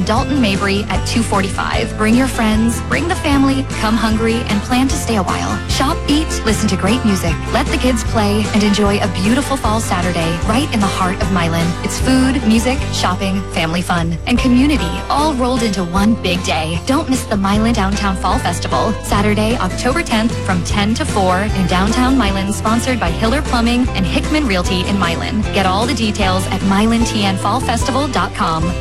Dalton Mabry at 245. Bring your friends, bring the family, come hungry, and plan to stay a while. Shop, eat, listen to great music, let the kids play, and enjoy a beautiful fall Saturday right in the heart of Milan. It's food, music, shopping, family fun, and community all rolled into one big day. Don't miss the Milan Downtown Fall Festival, Saturday, October 10th from 10 to 4 in downtown Milan, sponsored by Hiller Plumbing and Hickman Realty in Milan. Get all the details at milantnfallfestival.com.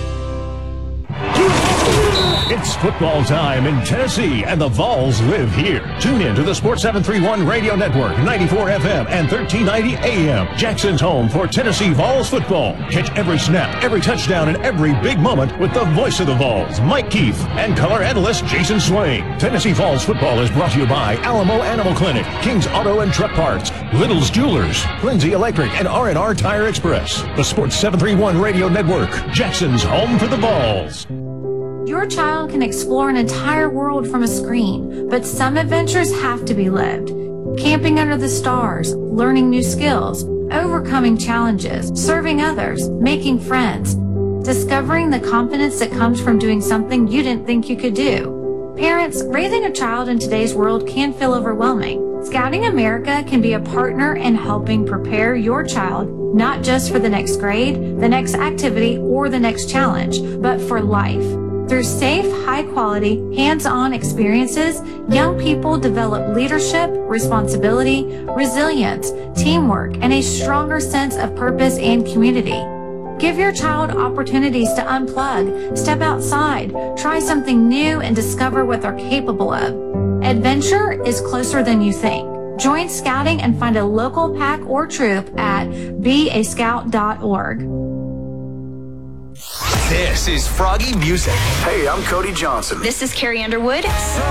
It's football time in Tennessee, and the Vols live here. Tune in to the Sports 731 Radio Network, 94 FM and 1390 AM. Jackson's home for Tennessee Vols football. Catch every snap, every touchdown, and every big moment with the voice of the Vols, Mike Keefe, and color analyst Jason Swain. Tennessee Vols football is brought to you by Alamo Animal Clinic, King's Auto and Truck Parts, Little's Jewelers, Lindsay Electric, and R&R Tire Express. The Sports 731 Radio Network, Jackson's home for the Vols. Your child can explore an entire world from a screen, but some adventures have to be lived. Camping under the stars, learning new skills, overcoming challenges, serving others, making friends, discovering the confidence that comes from doing something you didn't think you could do. Parents, raising a child in today's world can feel overwhelming. Scouting America can be a partner in helping prepare your child not just for the next grade, the next activity, or the next challenge, but for life. Through safe, high-quality, hands-on experiences, young people develop leadership, responsibility, resilience, teamwork, and a stronger sense of purpose and community. Give your child opportunities to unplug, step outside, try something new, and discover what they're capable of. Adventure is closer than you think. Join Scouting and find a local pack or troop at beascout.org. This is Froggy Music. Hey, I'm Cody Johnson. This is Carrie Underwood.